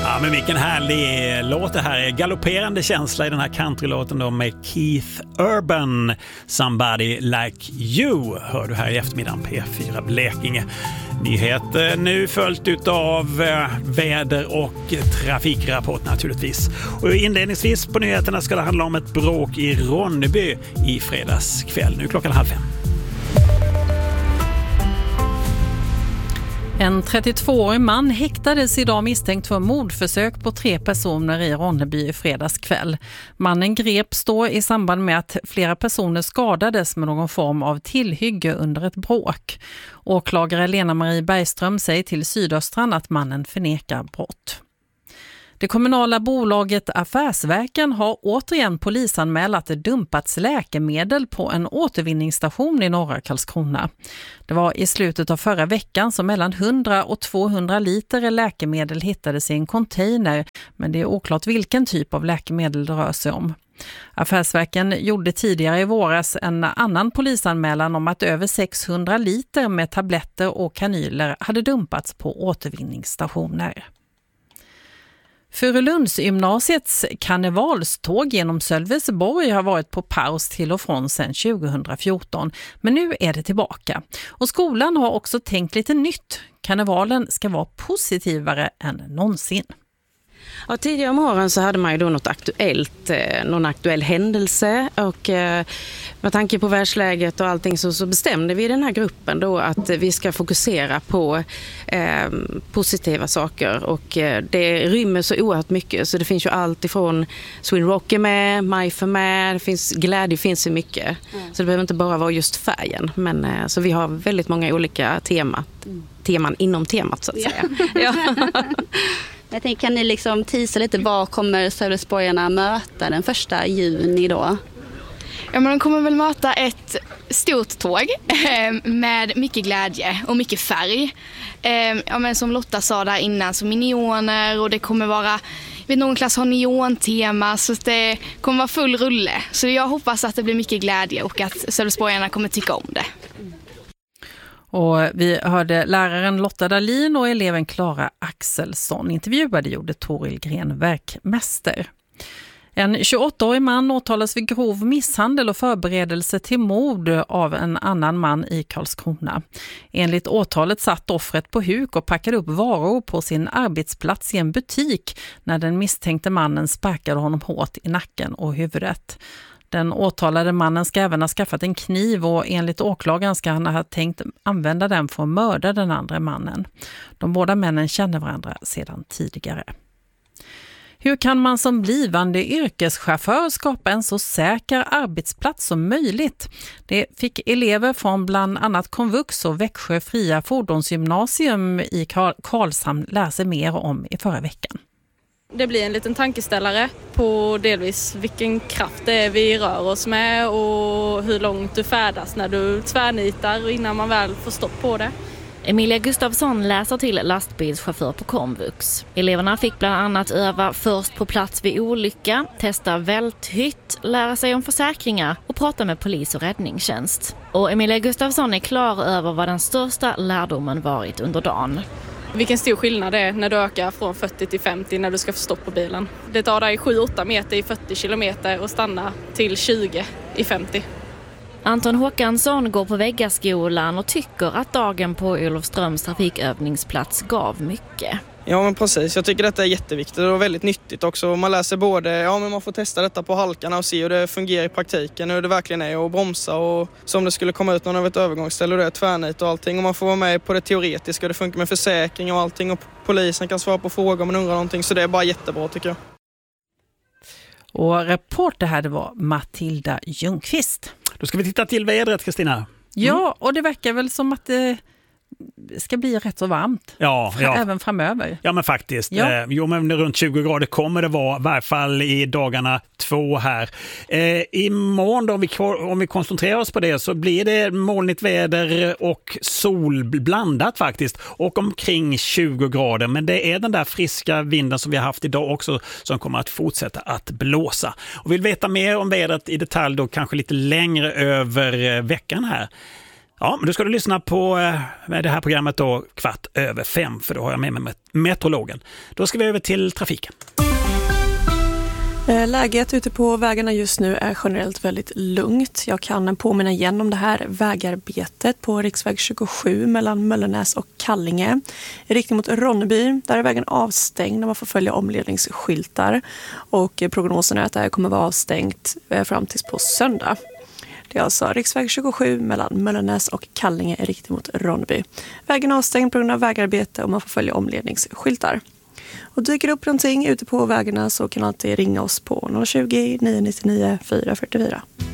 Ja, men vilken härlig låt det här är. Galopperande känsla i den här countrylåten då med Keith Urban. Somebody Like You hör du här i eftermiddagen P4 Blekinge. Nyheter nu följt utav väder och trafikrapport naturligtvis. Och inledningsvis på nyheterna ska det handla om ett bråk i Ronneby i fredags kväll. Nu klockan 4:30. En 32-årig man häktades idag misstänkt för mordförsök på 3 personer i Ronneby i fredags kväll. Mannen greps då i samband med att flera personer skadades med någon form av tillhygge under ett bråk. Åklagare Lena-Marie Bergström säger till Sydöstran att mannen förnekar brott. Det kommunala bolaget Affärsverken har återigen polisanmält att det dumpats läkemedel på en återvinningsstation i norra Karlskrona. Det var i slutet av förra veckan som mellan 100 och 200 liter läkemedel hittades i en container, men det är oklart vilken typ av läkemedel det rör sig om. Affärsverken gjorde tidigare i våras en annan polisanmälan om att över 600 liter med tabletter och kanyler hade dumpats på återvinningsstationer. Furulundsgymnasiets karnevalståg genom Sölvesborg har varit på paus till och från sedan 2014, men nu är det tillbaka. Och skolan har också tänkt lite nytt. Karnevalen ska vara positivare än någonsin. Ja, tidigare om åren så hade man ju då någon aktuell händelse och med tanke på världsläget och allting så bestämde vi i den här gruppen då att vi ska fokusera på positiva saker och det rymmer så oerhört mycket så det finns ju allt ifrån Sweden Rock är med, Majfa med, glädje finns ju mycket så det behöver inte bara vara just färgen men så vi har väldigt många olika teman inom temat så att säga. Ja. Jag tänker, kan ni liksom teasa lite, vad kommer Sölvesborgarna möta den 1 juni då? Ja, men de kommer väl möta ett stort tåg med mycket glädje och mycket färg. Ja, men som Lotta sa där innan, som neoner och det kommer vara, någon klass har neontema så det kommer vara full rulle. Så jag hoppas att det blir mycket glädje och att Sölvesborgarna kommer tycka om det. Och vi hörde läraren Lotta Dahlin och eleven Klara Axelsson. Intervjuade gjorde Toril Gren, verkmäster. En 28-årig man åtalas vid grov misshandel och förberedelse till mord av en annan man i Karlskrona. Enligt åtalet satt offret på huk och packade upp varor på sin arbetsplats i en butik när den misstänkte mannen sparkade honom hårt i nacken och huvudet. Den åtalade mannen ska även ha skaffat en kniv och enligt åklagaren ska han ha tänkt använda den för att mörda den andra mannen. De båda männen känner varandra sedan tidigare. Hur kan man som blivande yrkeschaufför skapa en så säker arbetsplats som möjligt? Det fick elever från bland annat Komvux och Växjö Fria Fordonsgymnasium i Karlshamn lära sig mer om i förra veckan. Det blir en liten tankeställare på delvis vilken kraft det är vi rör oss med och hur långt du färdas när du tvärnitar innan man väl får stopp på det. Emilia Gustafsson läser till lastbilschaufför på Komvux. Eleverna fick bland annat öva först på plats vid olycka, testa välthytt, lära sig om försäkringar och prata med polis och räddningstjänst. Och Emilia Gustafsson är klar över vad den största lärdomen varit under dagen. Vilken stor skillnad det är när du ökar från 40 till 50 när du ska få stopp på bilen. Det tar dig 7-8 meter i 40 kilometer och stanna till 20 i 50. Anton Håkansson går på Väggaskolan och tycker att dagen på Olofströms trafikövningsplats gav mycket. Ja men precis, jag tycker detta är jätteviktigt och väldigt nyttigt också. Man läser både, men man får testa detta på halkarna och se hur det fungerar i praktiken, hur det verkligen är att bromsa och som det skulle komma ut någon av ett övergångsställe och det är tvärnit och allting. Och man får vara med på det teoretiska, det funkar med försäkring och allting och polisen kan svara på frågor om man undrar någonting så det är bara jättebra tycker jag. Och reporter här det var Matilda Ljungqvist. Då ska vi titta till vädret, Kristina. Ja, och det verkar väl som att det ska bli rätt så varmt. Ja. Även framöver. Ja, men faktiskt. Ja. Men runt 20 grader kommer det vara, i varje fall i dagarna 2 här. Imorgon då, om vi koncentrerar oss på det, så blir det molnigt väder och sol blandat faktiskt. Och omkring 20 grader. Men det är den där friska vinden som vi har haft idag också som kommer att fortsätta att blåsa. Och vill veta mer om vädret i detalj då kanske lite längre över veckan här. Ja, men då ska du lyssna på det här programmet då 4:15, för då har jag med mig meteorologen. Då ska vi över till trafiken. Läget ute på vägarna just nu är generellt väldigt lugnt. Jag kan påminna igen om det här vägarbetet på riksväg 27 mellan Möllenäs och Kallinge. I riktning mot Ronneby, där är vägen avstängd när man får följa omledningsskyltar. Och prognosen är att det här kommer vara avstängt fram tills på söndag. Det är alltså riksväg 27 mellan Möllenäs och Kallinge i riktning mot Ronneby. Vägen är avstängd på grund av vägarbete och man får följa omledningsskyltar. Och dyker upp någonting ute på vägarna så kan alltid ringa oss på 020 999 444.